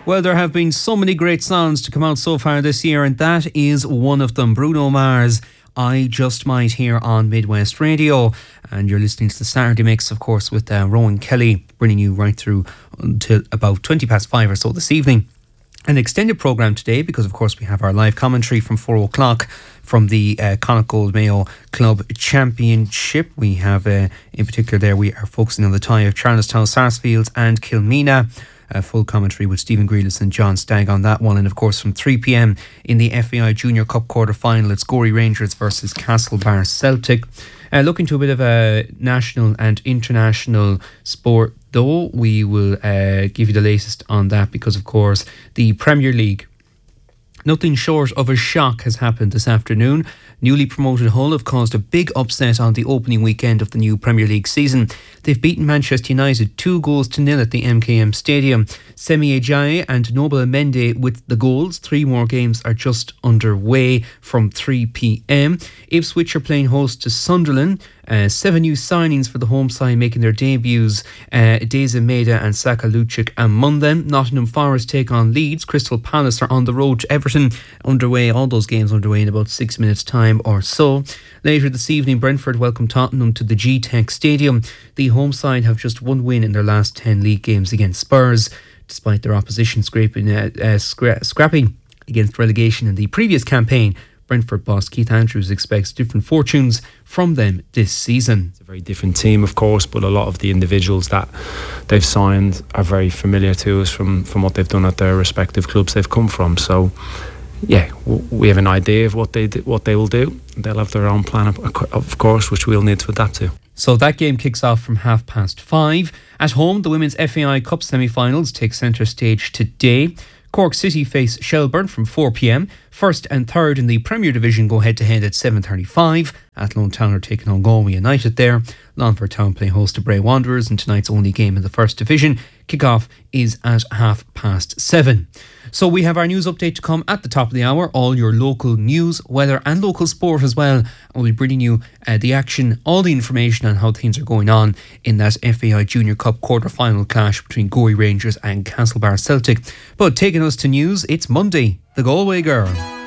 Well, there have been so many great songs to come out so far this year, and that is one of them. Bruno Mars, I Just Might, here on Midwest Radio. And you're listening to the Saturday Mix, of course, with Rowan Kelly, bringing you right through until about 20 past 5 or so this evening. An extended programme today because, of course, we have our live commentary from 4 o'clock from the Connacht Gold Mayo Club Championship. We have, in particular there, we are focusing on the tie of Charlestown Sarsfields and Kilmena. Full commentary with Stephen Grealis and John Stagg on that one. And of course from 3pm in the FAI Junior Cup quarter final, it's Gorey Rangers versus Castlebar Celtic. Looking to a bit of a national and international sport though, we will give you the latest on that because of course the Premier League, nothing short of a shock has happened this afternoon. Newly promoted Hull have caused a big upset on the opening weekend of the new Premier League season. They've beaten Manchester United 2-0 at the MKM Stadium. Semi Ajayi and Noble Amende with the goals. 3 more games are just underway from 3pm. Ipswich are playing host to Sunderland. 7 new signings for the home side making their debuts. Deza Maeda and Saka Lucic among them. Nottingham Forest take on Leeds. Crystal Palace are on the road to Everton. Underway, all those games underway in about 6 minutes time or so. Later this evening, Brentford welcome Tottenham to the G-Tech Stadium. The home side have just 1 win in their last 10 league games against Spurs, despite their opposition scrapping against relegation in the previous campaign. Brentford boss Keith Andrews expects different fortunes from them this season. It's a very different team, of course, but a lot of the individuals that they've signed are very familiar to us from what they've done at their respective clubs they've come from. So, yeah, we have an idea of what they will do. They'll have their own plan, of course, which we'll need to adapt to. So that game kicks off from 5:30. At home, the Women's FAI Cup semi-finals take centre stage today. Cork City face Shelburne from 4pm. First and third in the Premier Division go head-to-head at 7:35. Athlone Town are taking on Galway United there. Longford Town play host to Bray Wanderers in tonight's only game in the First Division. Kick-off is at 7:30. So we have our news update to come at the top of the hour. All your local news, weather and local sport as well. And we'll be bringing you the action, all the information on how things are going on in that FAI Junior Cup quarter-final clash between Gorey Rangers and Castlebar Celtic. But taking us to news, it's Monday, the Galway Girl.